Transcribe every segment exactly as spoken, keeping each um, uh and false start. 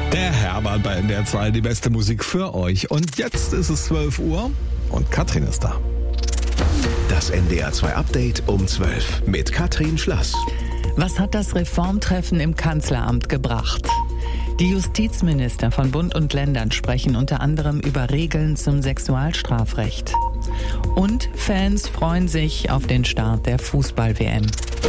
Der Herbert bei N D R zwei, die beste Musik für euch. Und jetzt ist es zwölf Uhr und Katrin ist da. Das N D R zwei Update um zwölf mit Katrin Schlass. Was hat das Reformtreffen im Kanzleramt gebracht? Die Justizminister von Bund und Ländern sprechen unter anderem über Regeln zum Sexualstrafrecht. Und Fans freuen sich auf den Start der Fußball-W M.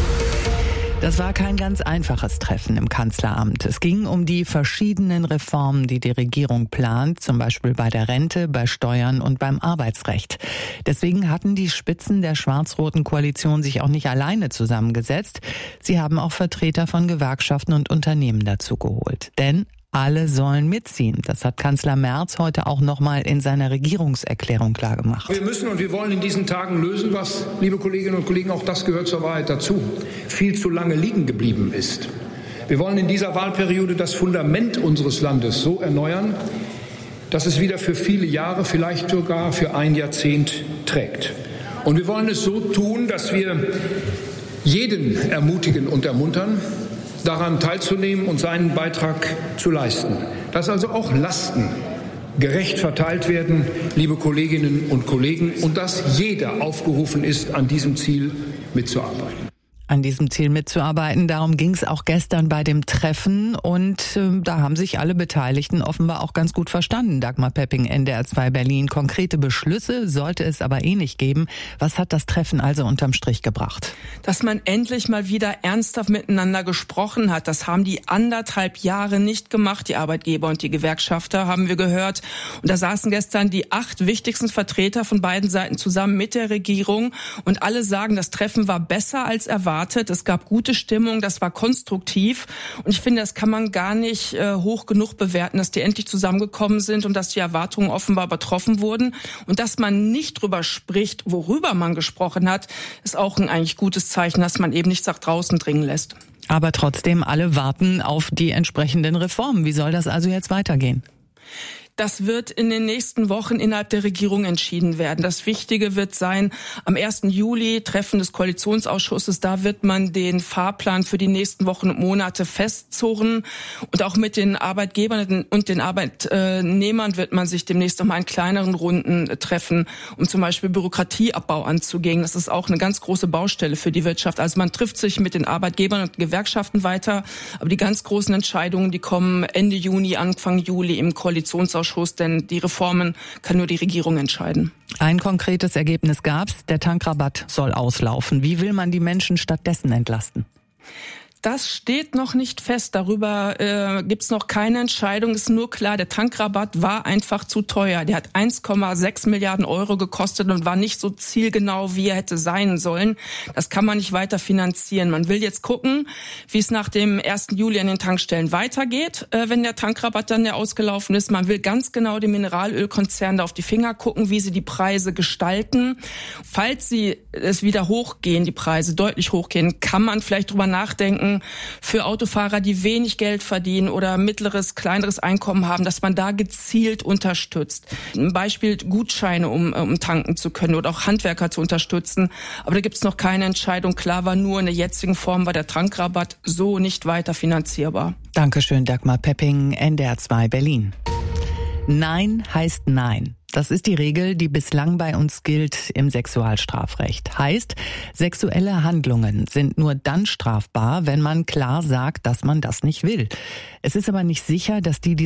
Das war kein ganz einfaches Treffen im Kanzleramt. Es ging um die verschiedenen Reformen, die die Regierung plant, zum Beispiel bei der Rente, bei Steuern und beim Arbeitsrecht. Deswegen hatten die Spitzen der schwarz-roten Koalition sich auch nicht alleine zusammengesetzt. Sie haben auch Vertreter von Gewerkschaften und Unternehmen dazu geholt. Denn alle sollen mitziehen. Das hat Kanzler Merz heute auch nochmal in seiner Regierungserklärung klargemacht. Wir müssen und wir wollen in diesen Tagen lösen, was, liebe Kolleginnen und Kollegen, auch das gehört zur Wahrheit dazu, viel zu lange liegen geblieben ist. Wir wollen in dieser Wahlperiode das Fundament unseres Landes so erneuern, dass es wieder für viele Jahre, vielleicht sogar für ein Jahrzehnt trägt. Und wir wollen es so tun, dass wir jeden ermutigen und ermuntern, daran teilzunehmen und seinen Beitrag zu leisten. Dass also auch Lasten gerecht verteilt werden, liebe Kolleginnen und Kollegen, und dass jeder aufgerufen ist, an diesem Ziel mitzuarbeiten. An diesem Ziel mitzuarbeiten. Darum ging es auch gestern bei dem Treffen und äh, da haben sich alle Beteiligten offenbar auch ganz gut verstanden. Dagmar Pepping, N D R zwei Berlin. Konkrete Beschlüsse sollte es aber eh nicht geben. Was hat das Treffen also unterm Strich gebracht? Dass man endlich mal wieder ernsthaft miteinander gesprochen hat. Das haben die anderthalb Jahre nicht gemacht, die Arbeitgeber und die Gewerkschafter, haben wir gehört. Und da saßen gestern die acht wichtigsten Vertreter von beiden Seiten zusammen mit der Regierung und alle sagen, das Treffen war besser als erwartet. Es gab gute Stimmung, das war konstruktiv und ich finde, das kann man gar nicht äh, hoch genug bewerten, dass die endlich zusammengekommen sind und dass die Erwartungen offenbar übertroffen wurden und dass man nicht drüber spricht, worüber man gesprochen hat, ist auch ein eigentlich gutes Zeichen, dass man eben nichts nach draußen dringen lässt. Aber trotzdem, alle warten auf die entsprechenden Reformen. Wie soll das also jetzt weitergehen? Das wird in den nächsten Wochen innerhalb der Regierung entschieden werden. Das Wichtige wird sein, am ersten Juli, Treffen des Koalitionsausschusses, da wird man den Fahrplan für die nächsten Wochen und Monate festzurren. Und auch mit den Arbeitgebern und den Arbeitnehmern wird man sich demnächst nochmal in kleineren Runden treffen, um zum Beispiel Bürokratieabbau anzugehen. Das ist auch eine ganz große Baustelle für die Wirtschaft. Also man trifft sich mit den Arbeitgebern und Gewerkschaften weiter, aber die ganz großen Entscheidungen, die kommen Ende Juni, Anfang Juli im Koalitionsausschuss. Denn die Reformen kann nur die Regierung entscheiden. Ein konkretes Ergebnis gab's. Der Tankrabatt soll auslaufen. Wie will man die Menschen stattdessen entlasten? Das steht noch nicht fest. Darüber äh, gibt's noch keine Entscheidung. Ist nur klar, der Tankrabatt war einfach zu teuer. Der hat eins Komma sechs Milliarden Euro gekostet und war nicht so zielgenau, wie er hätte sein sollen. Das kann man nicht weiter finanzieren. Man will jetzt gucken, wie es nach dem ersten Juli an den Tankstellen weitergeht, äh, wenn der Tankrabatt dann ja ausgelaufen ist. Man will ganz genau den Mineralölkonzernen da auf die Finger gucken, wie sie die Preise gestalten. Falls sie es wieder hochgehen, die Preise deutlich hochgehen, kann man vielleicht drüber nachdenken, für Autofahrer, die wenig Geld verdienen oder mittleres, kleineres Einkommen haben, dass man da gezielt unterstützt. Ein Beispiel Gutscheine, um, um tanken zu können oder auch Handwerker zu unterstützen. Aber da gibt es noch keine Entscheidung. Klar war nur in der jetzigen Form war der Tankrabatt so nicht weiter finanzierbar. Dankeschön, Dagmar Pepping, N D R zwei Berlin. Nein heißt Nein. Das ist die Regel, die bislang bei uns gilt im Sexualstrafrecht. Heißt, sexuelle Handlungen sind nur dann strafbar, wenn man klar sagt, dass man das nicht will. Es ist aber nicht sicher, dass die, die